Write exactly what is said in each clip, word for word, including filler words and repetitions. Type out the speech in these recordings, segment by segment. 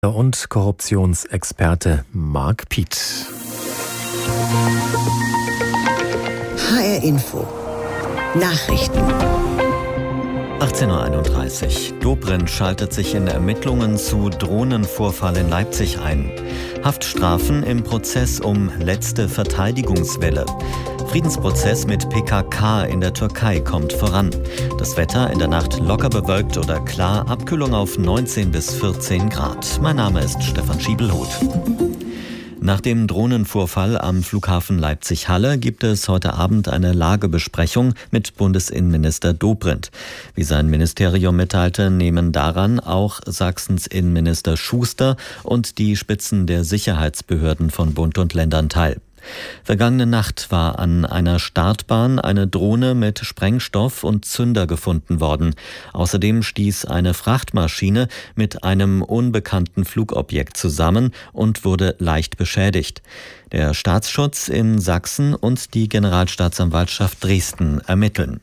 Und Korruptionsexperte Marc Piet. H R Info Nachrichten. achtzehn Uhr einunddreißig. Dobrindt schaltet sich in Ermittlungen zu Drohnenvorfall in Leipzig ein. Haftstrafen im Prozess um letzte Verteidigungswelle. Friedensprozess mit P K K in der Türkei kommt voran. Das Wetter in der Nacht locker bewölkt oder klar, Abkühlung auf neunzehn bis vierzehn Grad. Mein Name ist Stefan Schiebelhoth. Nach dem Drohnenvorfall am Flughafen Leipzig-Halle gibt es heute Abend eine Lagebesprechung mit Bundesinnenminister Dobrindt. Wie sein Ministerium mitteilte, nehmen daran auch Sachsens Innenminister Schuster und die Spitzen der Sicherheitsbehörden von Bund und Ländern teil. Vergangene Nacht war an einer Startbahn eine Drohne mit Sprengstoff und Zünder gefunden worden. Außerdem stieß eine Frachtmaschine mit einem unbekannten Flugobjekt zusammen und wurde leicht beschädigt. Der Staatsschutz in Sachsen und die Generalstaatsanwaltschaft Dresden ermitteln.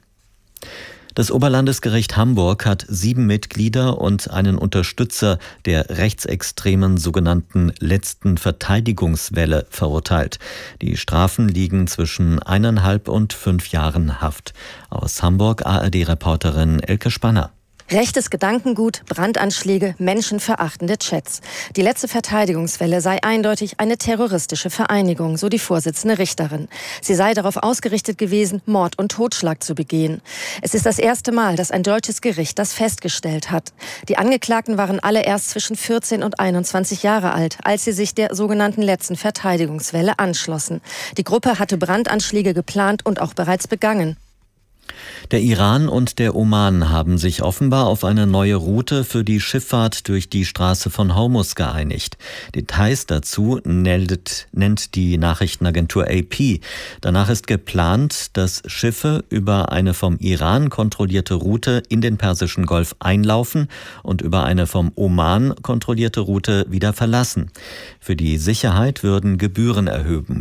Das Oberlandesgericht Hamburg hat sieben Mitglieder und einen Unterstützer der rechtsextremen sogenannten letzten Verteidigungswelle verurteilt. Die Strafen liegen zwischen eineinhalb und fünf Jahren Haft. Aus Hamburg A R D-Reporterin Elke Spanner. Rechtes Gedankengut, Brandanschläge, menschenverachtende Chats. Die letzte Verteidigungswelle sei eindeutig eine terroristische Vereinigung, so die Vorsitzende Richterin. Sie sei darauf ausgerichtet gewesen, Mord und Totschlag zu begehen. Es ist das erste Mal, dass ein deutsches Gericht das festgestellt hat. Die Angeklagten waren alle erst zwischen vierzehn und einundzwanzig Jahre alt, als sie sich der sogenannten letzten Verteidigungswelle anschlossen. Die Gruppe hatte Brandanschläge geplant und auch bereits begangen. Der Iran und der Oman haben sich offenbar auf eine neue Route für die Schifffahrt durch die Straße von Hormuz geeinigt. Details dazu nennt, nennt die Nachrichtenagentur A P. Danach ist geplant, dass Schiffe über eine vom Iran kontrollierte Route in den Persischen Golf einlaufen und über eine vom Oman kontrollierte Route wieder verlassen. Für die Sicherheit würden Gebühren erhoben.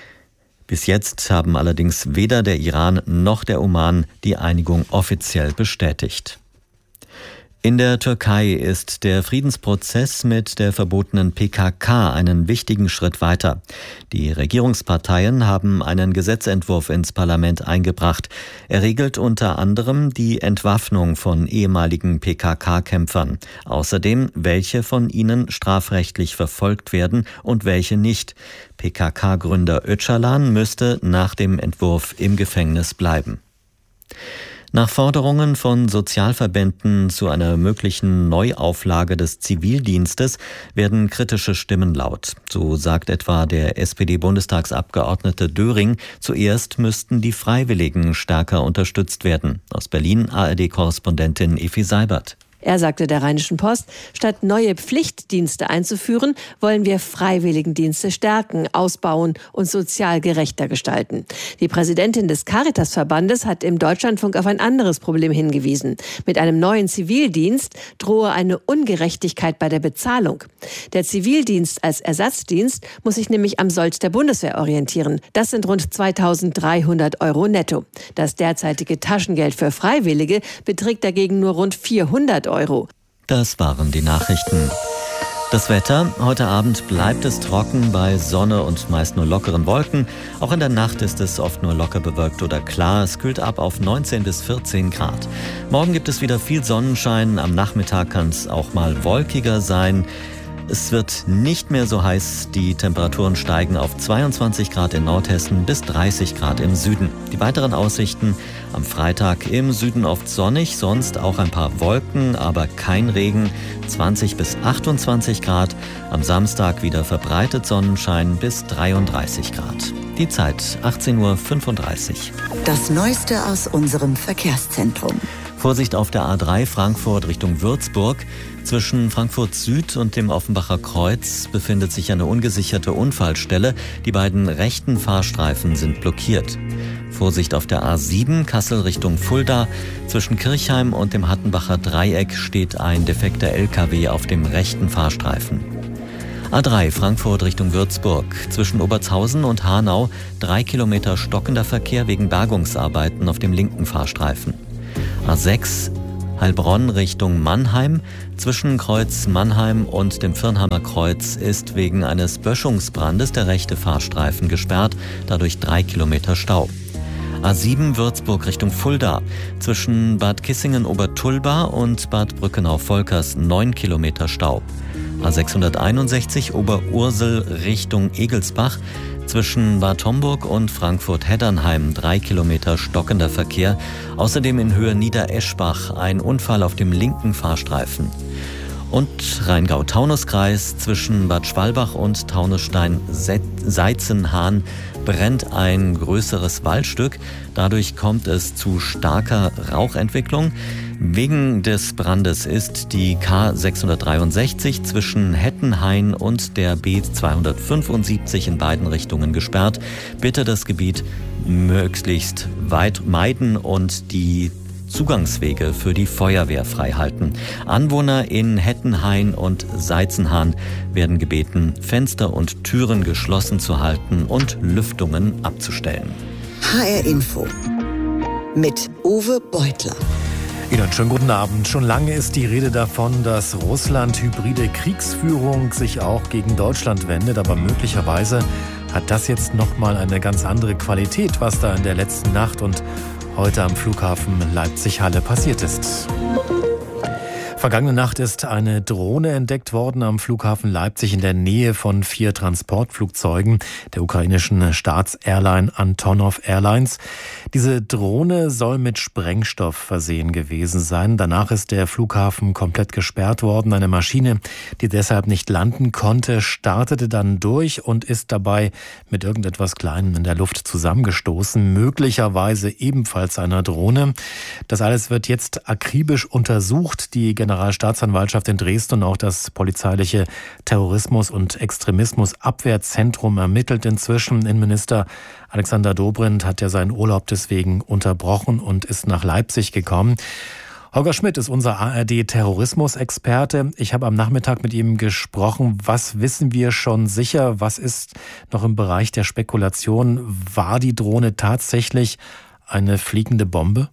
Bis jetzt haben allerdings weder der Iran noch der Oman die Einigung offiziell bestätigt. In der Türkei ist der Friedensprozess mit der verbotenen P K K einen wichtigen Schritt weiter. Die Regierungsparteien haben einen Gesetzentwurf ins Parlament eingebracht. Er regelt unter anderem die Entwaffnung von ehemaligen P K K-Kämpfern. Außerdem, welche von ihnen strafrechtlich verfolgt werden und welche nicht. P K K-Gründer Öcalan müsste nach dem Entwurf im Gefängnis bleiben. Nach Forderungen von Sozialverbänden zu einer möglichen Neuauflage des Zivildienstes werden kritische Stimmen laut. So sagt etwa der S P D-Bundestagsabgeordnete Döring, zuerst müssten die Freiwilligen stärker unterstützt werden. Aus Berlin A R D-Korrespondentin Effi Seibert. Er sagte der Rheinischen Post, statt neue Pflichtdienste einzuführen, wollen wir Freiwilligendienste stärken, ausbauen und sozial gerechter gestalten. Die Präsidentin des Caritas-Verbandes hat im Deutschlandfunk auf ein anderes Problem hingewiesen. Mit einem neuen Zivildienst drohe eine Ungerechtigkeit bei der Bezahlung. Der Zivildienst als Ersatzdienst muss sich nämlich am Sold der Bundeswehr orientieren. Das sind rund zweitausenddreihundert Euro netto. Das derzeitige Taschengeld für Freiwillige beträgt dagegen nur rund vierhundert Euro. Das waren die Nachrichten. Das Wetter. Heute Abend bleibt es trocken bei Sonne und meist nur lockeren Wolken. Auch in der Nacht ist es oft nur locker bewölkt oder klar. Es kühlt ab auf neunzehn bis vierzehn Grad. Morgen gibt es wieder viel Sonnenschein. Am Nachmittag kann es auch mal wolkiger sein. Es wird nicht mehr so heiß. Die Temperaturen steigen auf zweiundzwanzig Grad in Nordhessen bis dreißig Grad im Süden. Die weiteren Aussichten: am Freitag im Süden oft sonnig, sonst auch ein paar Wolken, aber kein Regen, zwanzig bis achtundzwanzig Grad. Am Samstag wieder verbreitet Sonnenschein bis dreiunddreißig Grad. Die Zeit achtzehn Uhr fünfunddreißig. Das Neueste aus unserem Verkehrszentrum. Vorsicht auf der A drei Frankfurt Richtung Würzburg. Zwischen Frankfurt Süd und dem Offenbacher Kreuz befindet sich eine ungesicherte Unfallstelle. Die beiden rechten Fahrstreifen sind blockiert. Vorsicht auf der A sieben Kassel Richtung Fulda. Zwischen Kirchheim und dem Hattenbacher Dreieck steht ein defekter L K W auf dem rechten Fahrstreifen. A drei Frankfurt Richtung Würzburg. Zwischen Obertshausen und Hanau drei Kilometer stockender Verkehr wegen Bergungsarbeiten auf dem linken Fahrstreifen. A sechs Heilbronn Richtung Mannheim. Zwischen Kreuz Mannheim und dem Firnheimer Kreuz ist wegen eines Böschungsbrandes der rechte Fahrstreifen gesperrt, dadurch drei Kilometer Stau. A sieben Würzburg Richtung Fulda. Zwischen Bad Kissingen-Obertulba und Bad Brückenau-Volkers neun Kilometer Stau. A sechshunderteinundsechzig Oberursel Richtung Egelsbach. Zwischen Bad Homburg und Frankfurt-Heddernheim drei Kilometer stockender Verkehr. Außerdem in Höhe Niedereschbach ein Unfall auf dem linken Fahrstreifen. Und Rheingau-Taunus-Kreis zwischen Bad Schwalbach und Taunusstein-Seitzenhahn brennt ein größeres Waldstück. Dadurch kommt es zu starker Rauchentwicklung. Wegen des Brandes ist die K sechshundertdreiundsechzig zwischen Hettenhain und der B zweihundertfünfundsiebzig in beiden Richtungen gesperrt. Bitte das Gebiet möglichst weit meiden und die Zugangswege für die Feuerwehr freihalten. Anwohner in Hettenhain und Seitzenhahn werden gebeten, Fenster und Türen geschlossen zu halten und Lüftungen abzustellen. H R Info mit Uwe Beutler. Ihnen einen schönen guten Abend. Schon lange ist die Rede davon, dass Russland hybride Kriegsführung sich auch gegen Deutschland wendet. Aber möglicherweise hat das jetzt nochmal eine ganz andere Qualität, was da in der letzten Nacht und heute am Flughafen Leipzig-Halle passiert ist. Vergangene Nacht ist eine Drohne entdeckt worden am Flughafen Leipzig in der Nähe von vier Transportflugzeugen der ukrainischen Staatsairline Antonov Airlines. Diese Drohne soll mit Sprengstoff versehen gewesen sein. Danach ist der Flughafen komplett gesperrt worden. Eine Maschine, die deshalb nicht landen konnte, startete dann durch und ist dabei mit irgendetwas Kleinem in der Luft zusammengestoßen, möglicherweise ebenfalls einer Drohne. Das alles wird jetzt akribisch untersucht. Die Generalstaatsanwaltschaft in Dresden und auch das polizeiliche Terrorismus- und Extremismusabwehrzentrum ermittelt inzwischen. Innenminister Alexander Dobrindt hat ja seinen Urlaub deswegen unterbrochen und ist nach Leipzig gekommen. Holger Schmidt ist unser A R D-Terrorismusexperte. Ich habe am Nachmittag mit ihm gesprochen. Was wissen wir schon sicher? Was ist noch im Bereich der Spekulation? War die Drohne tatsächlich eine fliegende Bombe?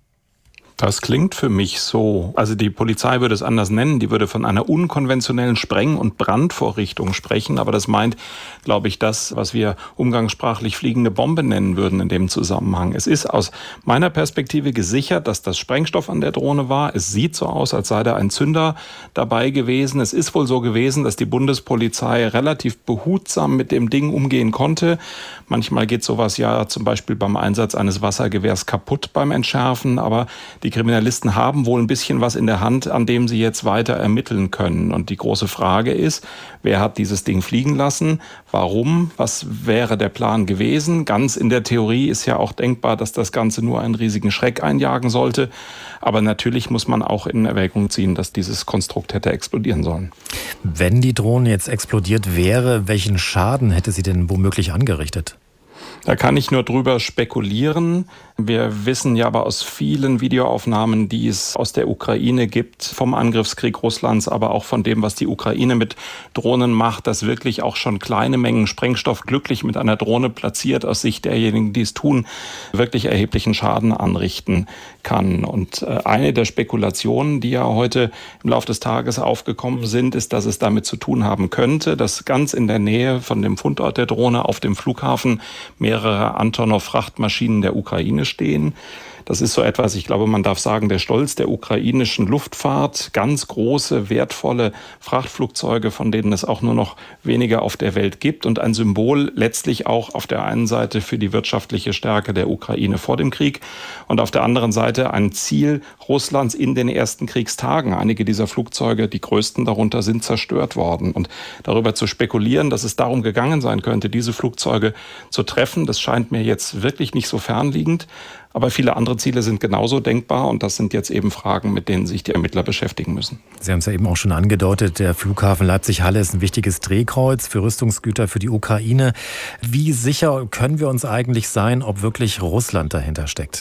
Das klingt für mich so. Also die Polizei würde es anders nennen. Die würde von einer unkonventionellen Spreng- und Brandvorrichtung sprechen. Aber das meint, glaube ich, das, was wir umgangssprachlich fliegende Bombe nennen würden in dem Zusammenhang. Es ist aus meiner Perspektive gesichert, dass das Sprengstoff an der Drohne war. Es sieht so aus, als sei da ein Zünder dabei gewesen. Es ist wohl so gewesen, dass die Bundespolizei relativ behutsam mit dem Ding umgehen konnte. Manchmal geht sowas ja zum Beispiel beim Einsatz eines Wassergewehrs kaputt beim Entschärfen. Aber die Die Kriminalisten haben wohl ein bisschen was in der Hand, an dem sie jetzt weiter ermitteln können. Und die große Frage ist, wer hat dieses Ding fliegen lassen? Warum? Was wäre der Plan gewesen? Ganz in der Theorie ist ja auch denkbar, dass das Ganze nur einen riesigen Schreck einjagen sollte. Aber natürlich muss man auch in Erwägung ziehen, dass dieses Konstrukt hätte explodieren sollen. Wenn die Drohne jetzt explodiert wäre, welchen Schaden hätte sie denn womöglich angerichtet? Da kann ich nur drüber spekulieren. Wir wissen ja aber aus vielen Videoaufnahmen, die es aus der Ukraine gibt, vom Angriffskrieg Russlands, aber auch von dem, was die Ukraine mit Drohnen macht, dass wirklich auch schon kleine Mengen Sprengstoff glücklich mit einer Drohne platziert, aus Sicht derjenigen, die es tun, wirklich erheblichen Schaden anrichten kann. Und eine der Spekulationen, die ja heute im Laufe des Tages aufgekommen sind, ist, dass es damit zu tun haben könnte, dass ganz in der Nähe von dem Fundort der Drohne auf dem Flughafen mehrere Antonov-Frachtmaschinen der Ukraine stehen. Das ist so etwas, ich glaube, man darf sagen, der Stolz der ukrainischen Luftfahrt. Ganz große, wertvolle Frachtflugzeuge, von denen es auch nur noch wenige auf der Welt gibt. Und ein Symbol letztlich auch auf der einen Seite für die wirtschaftliche Stärke der Ukraine vor dem Krieg und auf der anderen Seite ein Ziel Russlands in den ersten Kriegstagen. Einige dieser Flugzeuge, die größten darunter, sind zerstört worden. Und darüber zu spekulieren, dass es darum gegangen sein könnte, diese Flugzeuge zu treffen, das scheint mir jetzt wirklich nicht so fernliegend. Aber viele andere Ziele sind genauso denkbar und das sind jetzt eben Fragen, mit denen sich die Ermittler beschäftigen müssen. Sie haben es ja eben auch schon angedeutet, der Flughafen Leipzig-Halle ist ein wichtiges Drehkreuz für Rüstungsgüter für die Ukraine. Wie sicher können wir uns eigentlich sein, ob wirklich Russland dahinter steckt?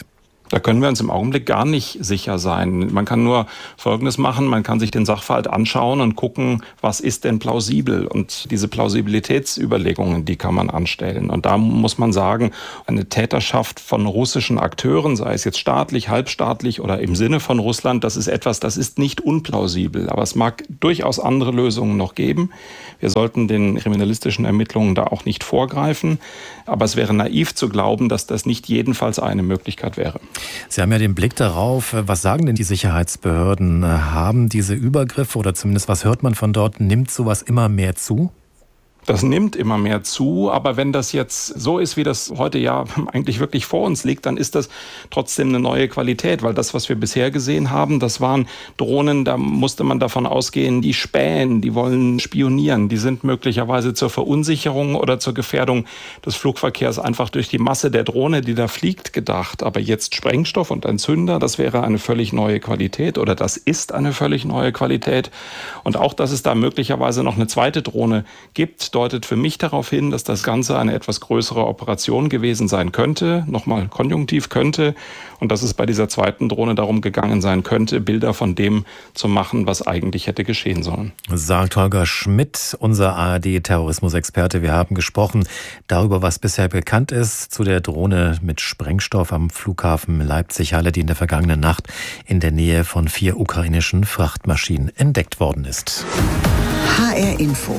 Da können wir uns im Augenblick gar nicht sicher sein. Man kann nur Folgendes machen, man kann sich den Sachverhalt anschauen und gucken, was ist denn plausibel? Und diese Plausibilitätsüberlegungen, die kann man anstellen. Und da muss man sagen, eine Täterschaft von russischen Akteuren, sei es jetzt staatlich, halbstaatlich oder im Sinne von Russland, das ist etwas, das ist nicht unplausibel. Aber es mag durchaus andere Lösungen noch geben. Wir sollten den kriminalistischen Ermittlungen da auch nicht vorgreifen. Aber es wäre naiv zu glauben, dass das nicht jedenfalls eine Möglichkeit wäre. Sie haben ja den Blick darauf, was sagen denn die Sicherheitsbehörden? Haben diese Übergriffe oder zumindest was hört man von dort, nimmt sowas immer mehr zu? Das nimmt immer mehr zu, aber wenn das jetzt so ist, wie das heute ja eigentlich wirklich vor uns liegt, dann ist das trotzdem eine neue Qualität, weil das, was wir bisher gesehen haben, das waren Drohnen, da musste man davon ausgehen, die spähen, die wollen spionieren, die sind möglicherweise zur Verunsicherung oder zur Gefährdung des Flugverkehrs einfach durch die Masse der Drohne, die da fliegt, gedacht. Aber jetzt Sprengstoff und ein Zünder, das wäre eine völlig neue Qualität oder das ist eine völlig neue Qualität. Und auch, dass es da möglicherweise noch eine zweite Drohne gibt, deutet für mich darauf hin, dass das Ganze eine etwas größere Operation gewesen sein könnte, nochmal konjunktiv könnte, und dass es bei dieser zweiten Drohne darum gegangen sein könnte, Bilder von dem zu machen, was eigentlich hätte geschehen sollen. Sagt Holger Schmidt, unser A R D-Terrorismusexperte. Wir haben gesprochen darüber, was bisher bekannt ist zu der Drohne mit Sprengstoff am Flughafen Leipzig-Halle, die in der vergangenen Nacht in der Nähe von vier ukrainischen Frachtmaschinen entdeckt worden ist. H R Info.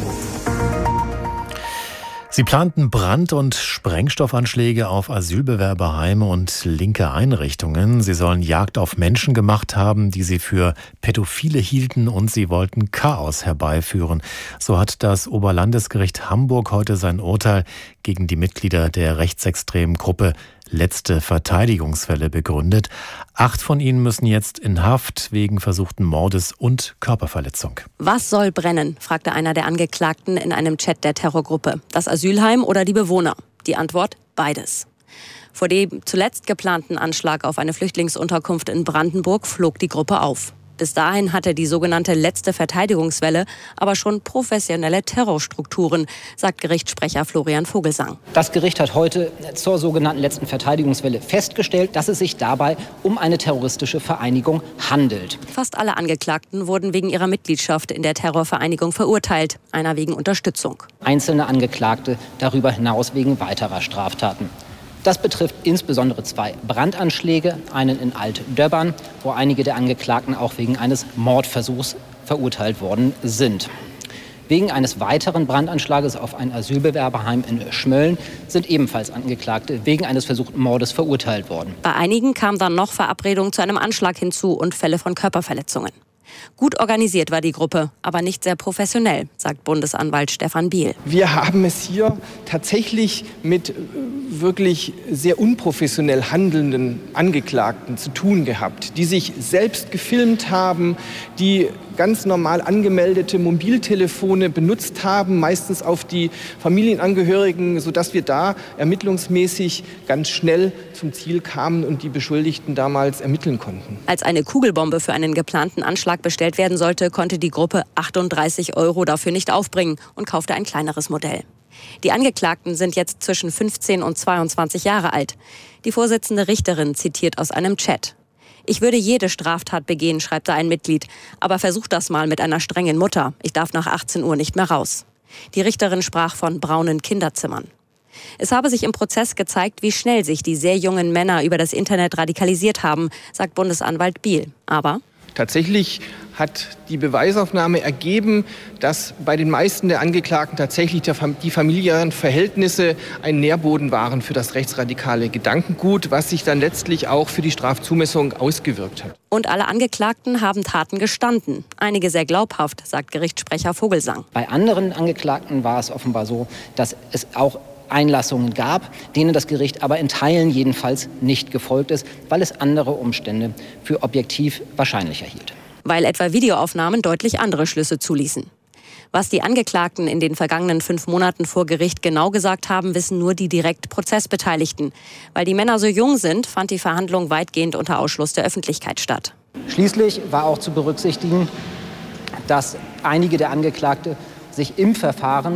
Sie planten Brand- und Sprengstoffanschläge auf Asylbewerberheime und linke Einrichtungen. Sie sollen Jagd auf Menschen gemacht haben, die sie für Pädophile hielten, und sie wollten Chaos herbeiführen. So hat das Oberlandesgericht Hamburg heute sein Urteil gegen die Mitglieder der rechtsextremen Gruppe Letzte Verteidigungswelle begründet. Acht von ihnen müssen jetzt in Haft wegen versuchten Mordes und Körperverletzung. Was soll brennen, fragte einer der Angeklagten in einem Chat der Terrorgruppe. Das Asylheim oder die Bewohner? Die Antwort: beides. Vor dem zuletzt geplanten Anschlag auf eine Flüchtlingsunterkunft in Brandenburg flog die Gruppe auf. Bis dahin hatte die sogenannte Letzte Verteidigungswelle aber schon professionelle Terrorstrukturen, sagt Gerichtssprecher Florian Vogelsang. Das Gericht hat heute zur sogenannten Letzten Verteidigungswelle festgestellt, dass es sich dabei um eine terroristische Vereinigung handelt. Fast alle Angeklagten wurden wegen ihrer Mitgliedschaft in der Terrorvereinigung verurteilt, einer wegen Unterstützung. Einzelne Angeklagte darüber hinaus wegen weiterer Straftaten. Das betrifft insbesondere zwei Brandanschläge, einen in Alt-Döbbern, wo einige der Angeklagten auch wegen eines Mordversuchs verurteilt worden sind. Wegen eines weiteren Brandanschlages auf ein Asylbewerberheim in Schmölln sind ebenfalls Angeklagte wegen eines versuchten Mordes verurteilt worden. Bei einigen kam dann noch Verabredung zu einem Anschlag hinzu und Fälle von Körperverletzungen. Gut organisiert war die Gruppe, aber nicht sehr professionell, sagt Bundesanwalt Stefan Biel. Wir haben es hier tatsächlich mit wirklich sehr unprofessionell handelnden Angeklagten zu tun gehabt, die sich selbst gefilmt haben, die ganz normal angemeldete Mobiltelefone benutzt haben, meistens auf die Familienangehörigen, sodass wir da ermittlungsmäßig ganz schnell zum Ziel kamen und die Beschuldigten damals ermitteln konnten. Als eine Kugelbombe für einen geplanten Anschlag bestellt werden sollte, konnte die Gruppe achtunddreißig Euro dafür nicht aufbringen und kaufte ein kleineres Modell. Die Angeklagten sind jetzt zwischen fünfzehn und zweiundzwanzig Jahre alt. Die Vorsitzende Richterin zitiert aus einem Chat: Ich würde jede Straftat begehen, schreibt da ein Mitglied. Aber versucht das mal mit einer strengen Mutter. Ich darf nach achtzehn Uhr nicht mehr raus. Die Richterin sprach von braunen Kinderzimmern. Es habe sich im Prozess gezeigt, wie schnell sich die sehr jungen Männer über das Internet radikalisiert haben, sagt Bundesanwalt Biel. Aber tatsächlich hat die Beweisaufnahme ergeben, dass bei den meisten der Angeklagten tatsächlich die familiären Verhältnisse ein Nährboden waren für das rechtsradikale Gedankengut, was sich dann letztlich auch für die Strafzumessung ausgewirkt hat. Und alle Angeklagten haben Taten gestanden. Einige sehr glaubhaft, sagt Gerichtssprecher Vogelsang. Bei anderen Angeklagten war es offenbar so, dass es auch Einlassungen gab, denen das Gericht aber in Teilen jedenfalls nicht gefolgt ist, weil es andere Umstände für objektiv wahrscheinlicher hielt. Weil etwa Videoaufnahmen deutlich andere Schlüsse zuließen. Was die Angeklagten in den vergangenen fünf Monaten vor Gericht genau gesagt haben, wissen nur die direkt Prozessbeteiligten. Weil die Männer so jung sind, fand die Verhandlung weitgehend unter Ausschluss der Öffentlichkeit statt. Schließlich war auch zu berücksichtigen, dass einige der Angeklagte sich im Verfahren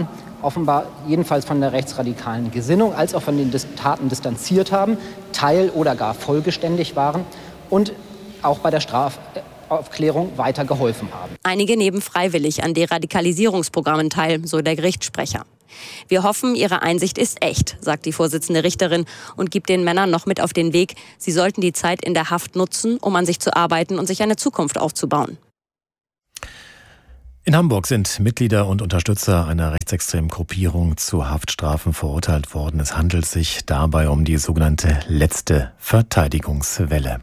offenbar jedenfalls von der rechtsradikalen Gesinnung als auch von den Taten distanziert haben, teil- oder gar folgeständig waren und auch bei der Strafaufklärung weiter geholfen haben. Einige nehmen freiwillig an Deradikalisierungsprogrammen teil, so der Gerichtssprecher. Wir hoffen, Ihre Einsicht ist echt, sagt die Vorsitzende Richterin und gibt den Männern noch mit auf den Weg, sie sollten die Zeit in der Haft nutzen, um an sich zu arbeiten und sich eine Zukunft aufzubauen. In Hamburg sind Mitglieder und Unterstützer einer rechtsextremen Gruppierung zu Haftstrafen verurteilt worden. Es handelt sich dabei um die sogenannte letzte Verteidigungswelle.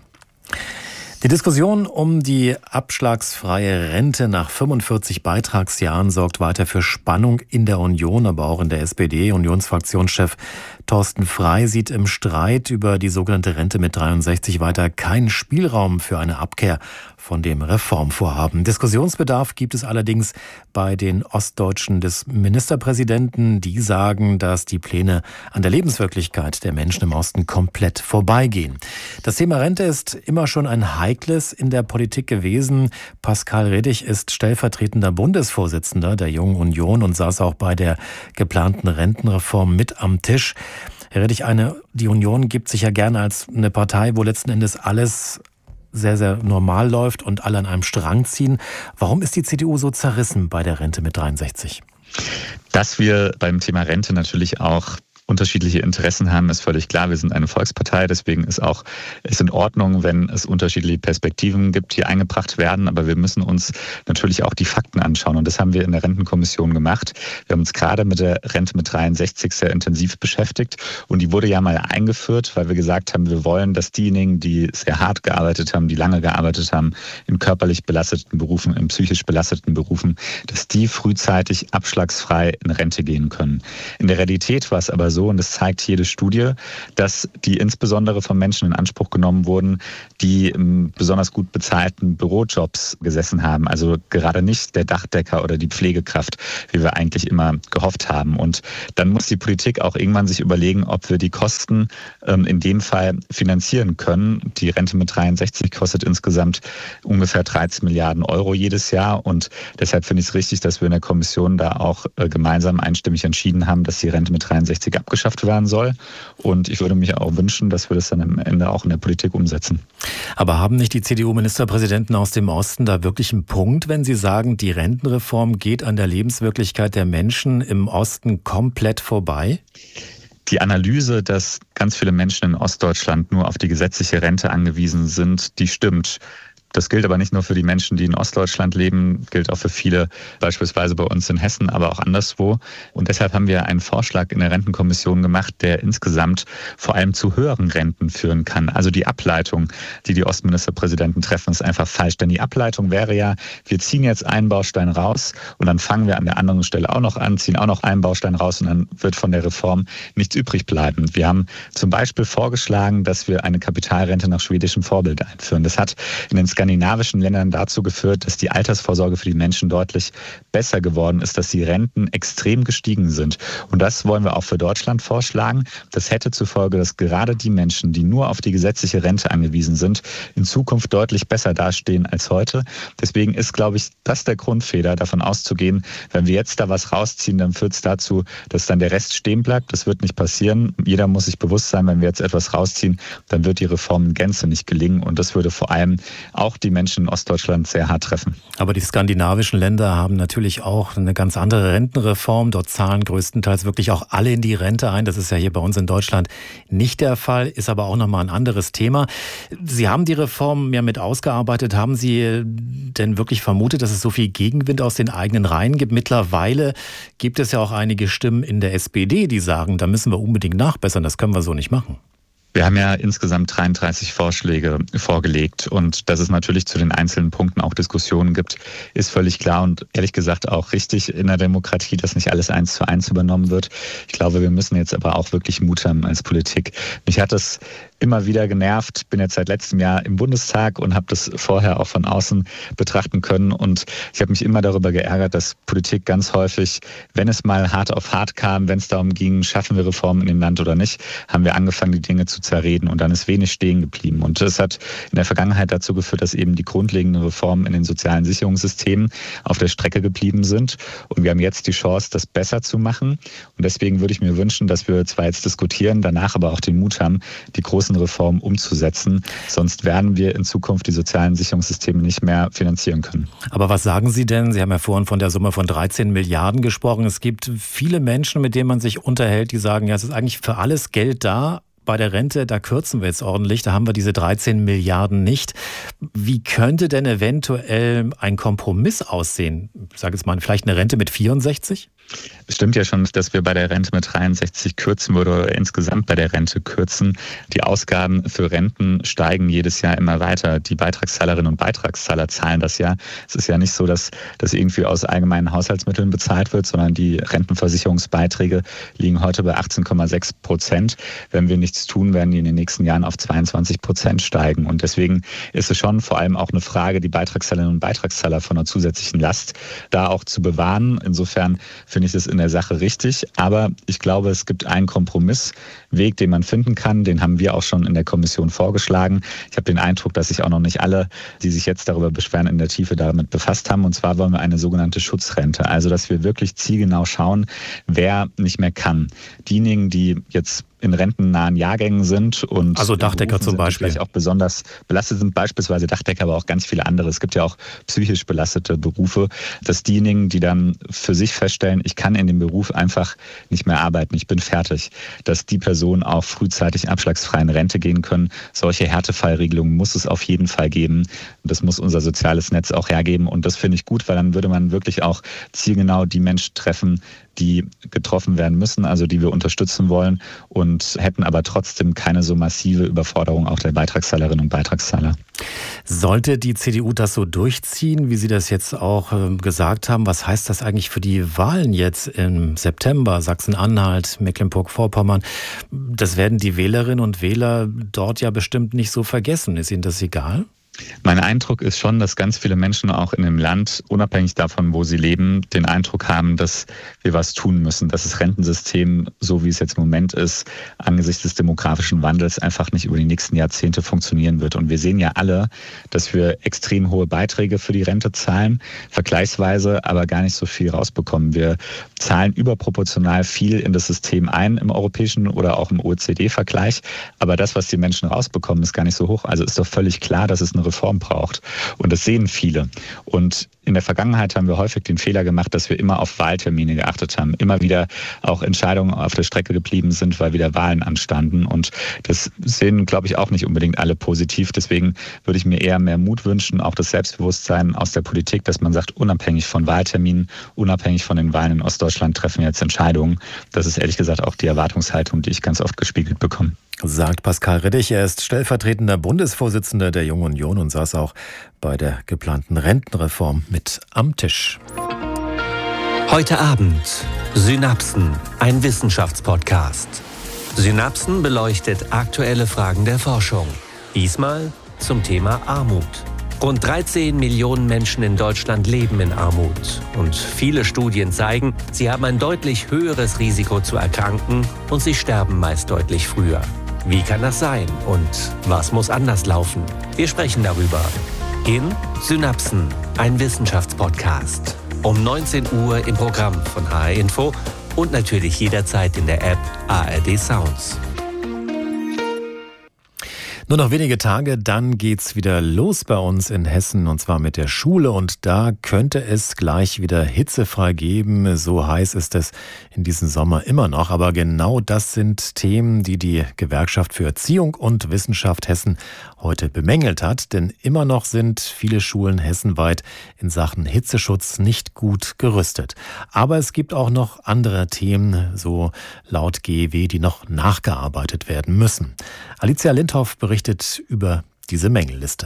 Die Diskussion um die abschlagsfreie Rente nach fünfundvierzig Beitragsjahren sorgt weiter für Spannung in der Union, aber auch in der S P D. Unionsfraktionschef Thorsten Frey sieht im Streit über die sogenannte Rente mit dreiundsechzig weiter keinen Spielraum für eine Abkehr von dem Reformvorhaben. Diskussionsbedarf gibt es allerdings bei den Ostdeutschen des Ministerpräsidenten. Die sagen, dass die Pläne an der Lebenswirklichkeit der Menschen im Osten komplett vorbeigehen. Das Thema Rente ist immer schon ein heikles in der Politik gewesen. Pascal Rettig ist stellvertretender Bundesvorsitzender der Jungen Union und saß auch bei der geplanten Rentenreform mit am Tisch. Herr Rettig, eine, die Union gibt sich ja gerne als eine Partei, wo letzten Endes alles sehr, sehr normal läuft und alle an einem Strang ziehen. Warum ist die C D U so zerrissen bei der Rente mit dreiundsechzig? Dass wir beim Thema Rente natürlich auch unterschiedliche Interessen haben, ist völlig klar. Wir sind eine Volkspartei, deswegen ist auch es in Ordnung, wenn es unterschiedliche Perspektiven gibt, die eingebracht werden. Aber wir müssen uns natürlich auch die Fakten anschauen. Und das haben wir in der Rentenkommission gemacht. Wir haben uns gerade mit der Rente mit dreiundsechzig sehr intensiv beschäftigt. Und die wurde ja mal eingeführt, weil wir gesagt haben, wir wollen, dass diejenigen, die sehr hart gearbeitet haben, die lange gearbeitet haben, in körperlich belasteten Berufen, in psychisch belasteten Berufen, dass die frühzeitig abschlagsfrei in Rente gehen können. In der Realität war es aber so, und das zeigt jede Studie, dass die insbesondere von Menschen in Anspruch genommen wurden, die in besonders gut bezahlten Bürojobs gesessen haben. Also gerade nicht der Dachdecker oder die Pflegekraft, wie wir eigentlich immer gehofft haben. Und dann muss die Politik auch irgendwann sich überlegen, ob wir die Kosten ähm, in dem Fall finanzieren können. Die Rente mit dreiundsechzig kostet insgesamt ungefähr dreizehn Milliarden Euro jedes Jahr. Und deshalb finde ich es richtig, dass wir in der Kommission da auch äh, gemeinsam einstimmig entschieden haben, dass die Rente mit dreiundsechzig abgeschafft werden soll. Und ich würde mich auch wünschen, dass wir das dann am Ende auch in der Politik umsetzen. Aber haben nicht die C D U-Ministerpräsidenten aus dem Osten da wirklich einen Punkt, wenn sie sagen, die Rentenreform geht an der Lebenswirklichkeit der Menschen im Osten komplett vorbei? Die Analyse, dass ganz viele Menschen in Ostdeutschland nur auf die gesetzliche Rente angewiesen sind, die stimmt. Das gilt aber nicht nur für die Menschen, die in Ostdeutschland leben, gilt auch für viele, beispielsweise bei uns in Hessen, aber auch anderswo. Und deshalb haben wir einen Vorschlag in der Rentenkommission gemacht, der insgesamt vor allem zu höheren Renten führen kann. Also die Ableitung, die die Ostministerpräsidenten treffen, ist einfach falsch. Denn die Ableitung wäre ja, wir ziehen jetzt einen Baustein raus und dann fangen wir an der anderen Stelle auch noch an, ziehen auch noch einen Baustein raus und dann wird von der Reform nichts übrig bleiben. Wir haben zum Beispiel vorgeschlagen, dass wir eine Kapitalrente nach schwedischem Vorbild einführen. Das hat in den skandinavischen Ländern dazu geführt, dass die Altersvorsorge für die Menschen deutlich besser geworden ist, dass die Renten extrem gestiegen sind. Und das wollen wir auch für Deutschland vorschlagen. Das hätte zur Folge, dass gerade die Menschen, die nur auf die gesetzliche Rente angewiesen sind, in Zukunft deutlich besser dastehen als heute. Deswegen ist, glaube ich, das der Grundfehler, davon auszugehen, wenn wir jetzt da was rausziehen, dann führt es dazu, dass dann der Rest stehen bleibt. Das wird nicht passieren. Jeder muss sich bewusst sein, wenn wir jetzt etwas rausziehen, dann wird die Reform in Gänze nicht gelingen. Und das würde vor allem auch die Menschen in Ostdeutschland sehr hart treffen. Aber die skandinavischen Länder haben natürlich auch eine ganz andere Rentenreform. Dort zahlen größtenteils wirklich auch alle in die Rente ein. Das ist ja hier bei uns in Deutschland nicht der Fall, ist aber auch nochmal ein anderes Thema. Sie haben die Reform ja mit ausgearbeitet. Haben Sie denn wirklich vermutet, dass es so viel Gegenwind aus den eigenen Reihen gibt? Mittlerweile gibt es ja auch einige Stimmen in der S P D, die sagen, da müssen wir unbedingt nachbessern. Das können wir so nicht machen. Wir haben ja insgesamt dreiunddreißig Vorschläge vorgelegt und dass es natürlich zu den einzelnen Punkten auch Diskussionen gibt, ist völlig klar und ehrlich gesagt auch richtig in der Demokratie, dass nicht alles eins zu eins übernommen wird. Ich glaube, wir müssen jetzt aber auch wirklich Mut haben als Politik. Mich hat es immer wieder genervt. Bin jetzt seit letztem Jahr im Bundestag und habe das vorher auch von außen betrachten können. Und ich habe mich immer darüber geärgert, dass Politik ganz häufig, wenn es mal hart auf hart kam, wenn es darum ging, schaffen wir Reformen in dem Land oder nicht, haben wir angefangen, die Dinge zu zerreden. Und dann ist wenig stehen geblieben. Und das hat in der Vergangenheit dazu geführt, dass eben die grundlegenden Reformen in den sozialen Sicherungssystemen auf der Strecke geblieben sind. Und wir haben jetzt die Chance, das besser zu machen. Und deswegen würde ich mir wünschen, dass wir zwar jetzt diskutieren, danach aber auch den Mut haben, die großen Reformen umzusetzen. Sonst werden wir in Zukunft die sozialen Sicherungssysteme nicht mehr finanzieren können. Aber was sagen Sie denn? Sie haben ja vorhin von der Summe von dreizehn Milliarden gesprochen. Es gibt viele Menschen, mit denen man sich unterhält, die sagen, ja, es ist eigentlich für alles Geld da. Bei der Rente, da kürzen wir jetzt ordentlich, da haben wir diese dreizehn Milliarden nicht. Wie könnte denn eventuell ein Kompromiss aussehen? Ich sage jetzt mal, vielleicht eine Rente mit vierundsechzig? Es stimmt ja schon, dass wir bei der Rente mit dreiundsechzig kürzen würden oder insgesamt bei der Rente kürzen. Die Ausgaben für Renten steigen jedes Jahr immer weiter. Die Beitragszahlerinnen und Beitragszahler zahlen das ja. Es ist ja nicht so, dass das irgendwie aus allgemeinen Haushaltsmitteln bezahlt wird, sondern die Rentenversicherungsbeiträge liegen heute bei achtzehn Komma sechs Prozent. Wenn wir nichts tun, werden die in den nächsten Jahren auf zweiundzwanzig Prozent steigen. Und deswegen ist es schon vor allem auch eine Frage, die Beitragszahlerinnen und Beitragszahler von einer zusätzlichen Last da auch zu bewahren. Insofern finde ich es in der Sache richtig. Aber ich glaube, es gibt einen Kompromissweg, den man finden kann. Den haben wir auch schon in der Kommission vorgeschlagen. Ich habe den Eindruck, dass sich auch noch nicht alle, die sich jetzt darüber beschweren, in der Tiefe damit befasst haben. Und zwar wollen wir eine sogenannte Schutzrente. Also, dass wir wirklich zielgenau schauen, wer nicht mehr kann. Diejenigen, die jetzt in rentennahen Jahrgängen sind und also Dachdecker zum Beispiel vielleicht auch besonders belastet sind, beispielsweise Dachdecker, aber auch ganz viele andere. Es gibt ja auch psychisch belastete Berufe, dass diejenigen, die dann für sich feststellen, ich kann in dem Beruf einfach nicht mehr arbeiten, ich bin fertig, dass die Personen auch frühzeitig abschlagsfrei in Rente gehen können. Solche Härtefallregelungen muss es auf jeden Fall geben. Das muss unser soziales Netz auch hergeben und das finde ich gut, weil dann würde man wirklich auch zielgenau die Menschen treffen, die getroffen werden müssen, also die wir unterstützen wollen und hätten aber trotzdem keine so massive Überforderung auch der Beitragszahlerinnen und Beitragszahler. Sollte die C D U das so durchziehen, wie Sie das jetzt auch gesagt haben, was heißt das eigentlich für die Wahlen jetzt im September, Sachsen-Anhalt, Mecklenburg-Vorpommern? Das werden die Wählerinnen und Wähler dort ja bestimmt nicht so vergessen. Ist Ihnen das egal? Mein Eindruck ist schon, dass ganz viele Menschen auch in dem Land, unabhängig davon, wo sie leben, den Eindruck haben, dass wir was tun müssen, dass das Rentensystem, so wie es jetzt im Moment ist, angesichts des demografischen Wandels einfach nicht über die nächsten Jahrzehnte funktionieren wird. Und wir sehen ja alle, dass wir extrem hohe Beiträge für die Rente zahlen, vergleichsweise aber gar nicht so viel rausbekommen. Wir zahlen überproportional viel in das System ein im europäischen oder auch im O E C D-Vergleich, aber das, was die Menschen rausbekommen, ist gar nicht so hoch. Also ist doch völlig klar, dass es eine Reform braucht. Und das sehen viele. Und in der Vergangenheit haben wir häufig den Fehler gemacht, dass wir immer auf Wahltermine geachtet haben. Immer wieder auch Entscheidungen auf der Strecke geblieben sind, weil wieder Wahlen anstanden. Und das sehen, glaube ich, auch nicht unbedingt alle positiv. Deswegen würde ich mir eher mehr Mut wünschen, auch das Selbstbewusstsein aus der Politik, dass man sagt, unabhängig von Wahlterminen, unabhängig von den Wahlen in Ostdeutschland treffen wir jetzt Entscheidungen. Das ist ehrlich gesagt auch die Erwartungshaltung, die ich ganz oft gespiegelt bekomme. Sagt Pascal Riddig. Er ist stellvertretender Bundesvorsitzender der Jungen Union und saß auch bei der geplanten Rentenreform mit am Tisch. Heute Abend Synapsen, ein Wissenschaftspodcast. Synapsen beleuchtet aktuelle Fragen der Forschung. Diesmal zum Thema Armut. Rund dreizehn Millionen Menschen in Deutschland leben in Armut. Und viele Studien zeigen, sie haben ein deutlich höheres Risiko zu erkranken und sie sterben meist deutlich früher. Wie kann das sein und was muss anders laufen? Wir sprechen darüber in Synapsen, ein Wissenschaftspodcast. Um neunzehn Uhr im Programm von H R Info und natürlich jederzeit in der App A R D Sounds. Nur noch wenige Tage, dann geht's wieder los bei uns in Hessen und zwar mit der Schule und da könnte es gleich wieder hitzefrei geben. So heiß ist es in diesem Sommer immer noch, aber genau das sind Themen, die die Gewerkschaft für Erziehung und Wissenschaft Hessen heute bemängelt hat, denn immer noch sind viele Schulen hessenweit in Sachen Hitzeschutz nicht gut gerüstet. Aber es gibt auch noch andere Themen, so laut G E W, die noch nachgearbeitet werden müssen. Alicia Lindhoff berichtet über diese Mängelliste.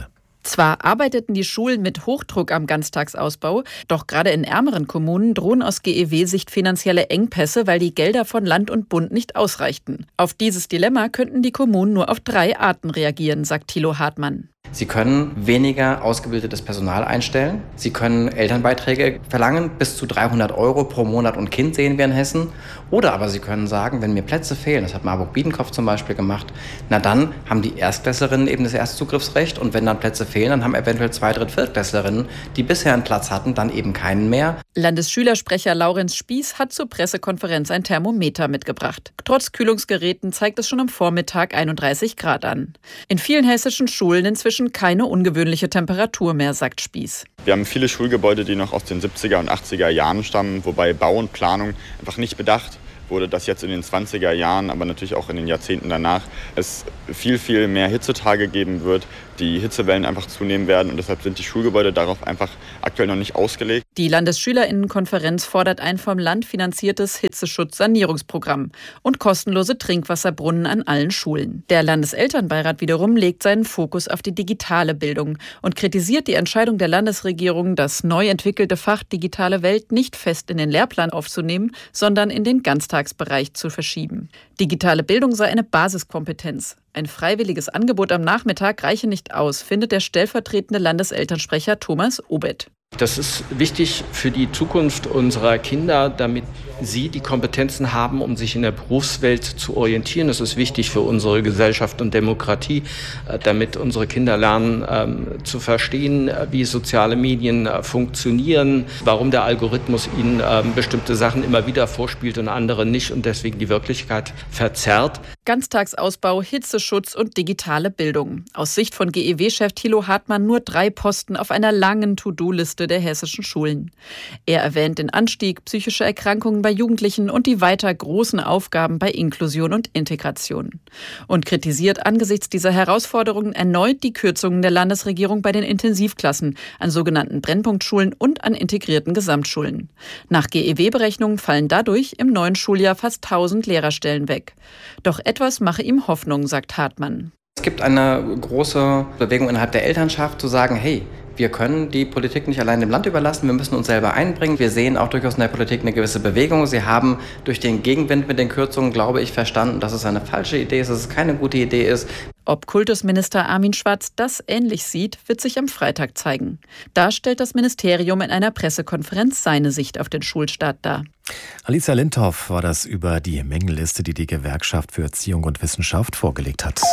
Zwar arbeiteten die Schulen mit Hochdruck am Ganztagsausbau, doch gerade in ärmeren Kommunen drohen aus G E W-Sicht finanzielle Engpässe, weil die Gelder von Land und Bund nicht ausreichten. Auf dieses Dilemma könnten die Kommunen nur auf drei Arten reagieren, sagt Thilo Hartmann. Sie können weniger ausgebildetes Personal einstellen. Sie können Elternbeiträge verlangen, bis zu dreihundert Euro pro Monat und Kind sehen wir in Hessen. Oder aber Sie können sagen, wenn mir Plätze fehlen, das hat Marburg-Biedenkopf zum Beispiel gemacht, na dann haben die Erstklässlerinnen eben das Erstzugriffsrecht und wenn dann Plätze fehlen, dann haben eventuell Zwei-, Dritt-, Viertklässlerinnen, die bisher einen Platz hatten, dann eben keinen mehr. Landesschülersprecher Laurenz Spieß hat zur Pressekonferenz ein Thermometer mitgebracht. Trotz Kühlungsgeräten zeigt es schon am Vormittag einunddreißig Grad an. In vielen hessischen Schulen inzwischen keine ungewöhnliche Temperatur mehr, sagt Spieß. Wir haben viele Schulgebäude, die noch aus den siebziger und achtziger Jahren stammen, wobei Bau und Planung einfach nicht bedacht wurde, dass jetzt in den zwanziger Jahren, aber natürlich auch in den Jahrzehnten danach, es viel, viel mehr Hitzetage geben wird, die Hitzewellen einfach zunehmen werden und deshalb sind die Schulgebäude darauf einfach aktuell noch nicht ausgelegt. Die Landesschülerinnenkonferenz fordert ein vom Land finanziertes Hitzeschutz-Sanierungsprogramm und kostenlose Trinkwasserbrunnen an allen Schulen. Der Landeselternbeirat wiederum legt seinen Fokus auf die digitale Bildung und kritisiert die Entscheidung der Landesregierung, das neu entwickelte Fach Digitale Welt nicht fest in den Lehrplan aufzunehmen, sondern in den Ganztagsbereich zu verschieben. Digitale Bildung sei eine Basiskompetenz. Ein freiwilliges Angebot am Nachmittag reiche nicht aus, findet der stellvertretende Landeselternsprecher Thomas Obeth. Das ist wichtig für die Zukunft unserer Kinder, damit sie die Kompetenzen haben, um sich in der Berufswelt zu orientieren. Das ist wichtig für unsere Gesellschaft und Demokratie, damit unsere Kinder lernen ähm, zu verstehen, wie soziale Medien äh, funktionieren, warum der Algorithmus ihnen ähm, bestimmte Sachen immer wieder vorspielt und andere nicht und deswegen die Wirklichkeit verzerrt. Ganztagsausbau, Hitzeschutz und digitale Bildung. Aus Sicht von G E W-Chef Thilo Hartmann nur drei Posten auf einer langen To-Do-Liste der hessischen Schulen. Er erwähnt den Anstieg psychischer Erkrankungen bei Jugendlichen und die weiter großen Aufgaben bei Inklusion und Integration. Und kritisiert angesichts dieser Herausforderungen erneut die Kürzungen der Landesregierung bei den Intensivklassen, an sogenannten Brennpunktschulen und an integrierten Gesamtschulen. Nach G E W-Berechnungen fallen dadurch im neuen Schuljahr fast tausend Lehrerstellen weg. Doch etwas mache ihm Hoffnung, sagt Hartmann. Es gibt eine große Bewegung innerhalb der Elternschaft zu sagen, hey, wir können die Politik nicht allein dem Land überlassen, wir müssen uns selber einbringen. Wir sehen auch durchaus in der Politik eine gewisse Bewegung. Sie haben durch den Gegenwind mit den Kürzungen, glaube ich, verstanden, dass es eine falsche Idee ist, dass es keine gute Idee ist. Ob Kultusminister Armin Schwarz das ähnlich sieht, wird sich am Freitag zeigen. Da stellt das Ministerium in einer Pressekonferenz seine Sicht auf den Schulstart dar. Alicia Lindhoff war das über die Mängelliste, die die Gewerkschaft für Erziehung und Wissenschaft vorgelegt hat.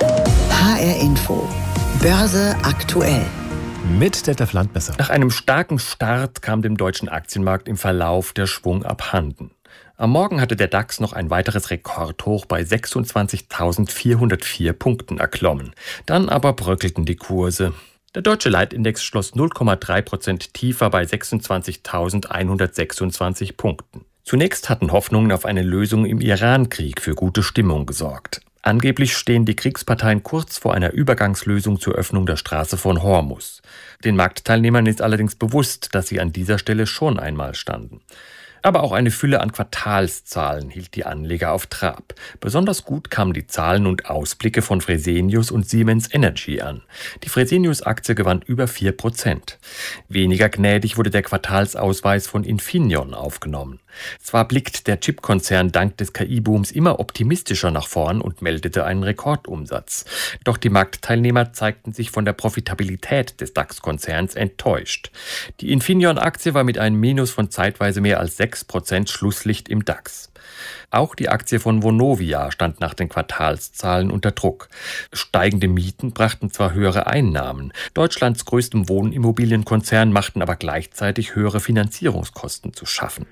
H R Info. Börse aktuell. Mit Detlef Landmesser. Nach einem starken Start kam dem deutschen Aktienmarkt im Verlauf der Schwung abhanden. Am Morgen hatte der DAX noch ein weiteres Rekordhoch bei sechsundzwanzigtausendvierhundertvier Punkten erklommen. Dann aber bröckelten die Kurse. Der deutsche Leitindex schloss null Komma drei Prozent tiefer bei sechsundzwanzigtausendeinhundertsechsundzwanzig Punkten. Zunächst hatten Hoffnungen auf eine Lösung im Iran-Krieg für gute Stimmung gesorgt. Angeblich stehen die Kriegsparteien kurz vor einer Übergangslösung zur Öffnung der Straße von Hormuz. Den Marktteilnehmern ist allerdings bewusst, dass sie an dieser Stelle schon einmal standen. Aber auch eine Fülle an Quartalszahlen hielt die Anleger auf Trab. Besonders gut kamen die Zahlen und Ausblicke von Fresenius und Siemens Energy an. Die Fresenius-Aktie gewann über vier Prozent. Weniger gnädig wurde der Quartalsausweis von Infineon aufgenommen. Zwar blickt der Chipkonzern dank des K I-Booms immer optimistischer nach vorn und meldete einen Rekordumsatz. Doch die Marktteilnehmer zeigten sich von der Profitabilität des DAX-Konzerns enttäuscht. Die Infineon-Aktie war mit einem Minus von zeitweise mehr als sechs Prozent Schlusslicht im DAX. Auch die Aktie von Vonovia stand nach den Quartalszahlen unter Druck. Steigende Mieten brachten zwar höhere Einnahmen, Deutschlands größtem Wohnimmobilienkonzern machten aber gleichzeitig höhere Finanzierungskosten zu schaffen.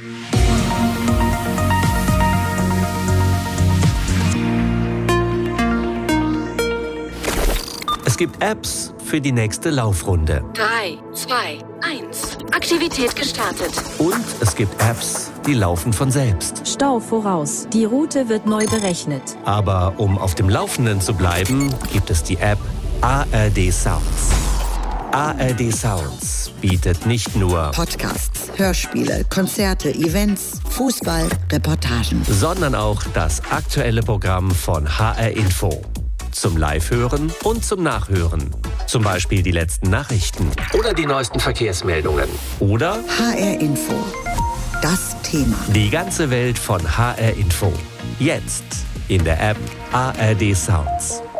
Es gibt Apps für die nächste Laufrunde. drei, zwei, eins. Aktivität gestartet. Und es gibt Apps, die laufen von selbst. Stau voraus. Die Route wird neu berechnet. Aber um auf dem Laufenden zu bleiben, gibt es die App A R D Sounds. A R D Sounds bietet nicht nur Podcasts, Hörspiele, Konzerte, Events, Fußball, Reportagen, sondern auch das aktuelle Programm von H R Info. Zum Live-Hören und zum Nachhören. Zum Beispiel die letzten Nachrichten oder die neuesten Verkehrsmeldungen. Oder H R Info. Das Thema. Die ganze Welt von H R Info. Jetzt in der App A R D Sounds.